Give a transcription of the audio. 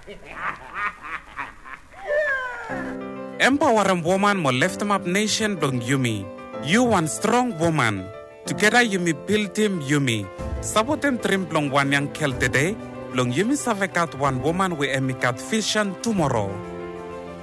Empowering woman mo lift them up nation blong Yumi. You one strong woman. Together Yumi build team Yumi. Sabotem trim blong one yang kel today. Blong Yumi savekat one woman we emikat vision tomorrow.